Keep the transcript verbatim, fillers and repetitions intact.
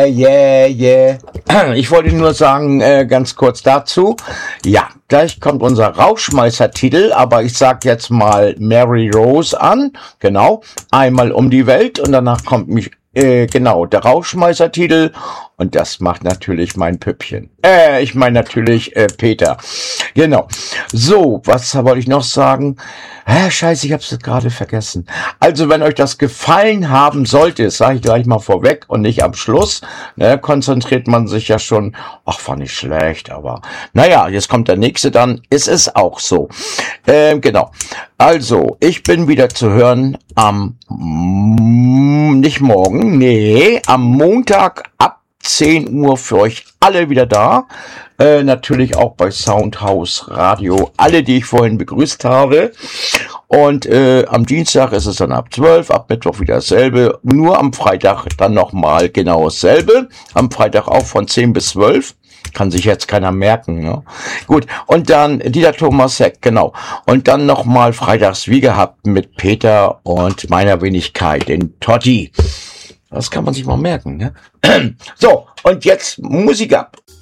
yeah, yeah. Ich wollte nur sagen, äh, ganz kurz dazu. Ja, gleich kommt unser Rauschmeißer-Titel, aber ich sag jetzt mal Mary Rose an. Genau. Einmal um die Welt und danach kommt mich, äh, genau, der Rauschmeißer-Titel. Und das macht natürlich mein Püppchen. Äh, ich meine natürlich äh, Peter. Genau. So, was wollte ich noch sagen? Hä, scheiße, ich hab's gerade vergessen. Also, wenn euch das gefallen haben sollte, das sage ich gleich mal vorweg und nicht am Schluss, ne, konzentriert man sich ja schon, ach, war nicht schlecht, aber naja, jetzt kommt der nächste dann, ist es auch so. Ähm, genau. Also, ich bin wieder zu hören am, mm, nicht morgen, nee, am Montag ab zehn Uhr für euch alle wieder da. Äh, natürlich auch bei Soundhouse Radio, alle, die ich vorhin begrüßt habe. Und äh, am Dienstag ist es dann ab zwölf, ab Mittwoch wieder dasselbe. Nur am Freitag dann nochmal genau dasselbe. Am Freitag auch von zehn bis zwölf. Kann sich jetzt keiner merken, ne? Gut, und dann Dieter Thomas Heck, genau. Und dann nochmal freitags wie gehabt mit Peter und meiner Wenigkeit, den Totti. Das kann man sich mal merken, ne? So, und jetzt Musik ab.